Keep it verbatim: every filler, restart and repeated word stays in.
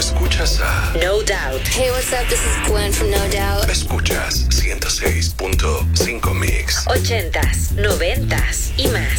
escuchas a No Doubt. Hey, what's up? This is Gwen from No Doubt. Escuchas ciento seis punto cinco Mix. Ochentas, noventas y más.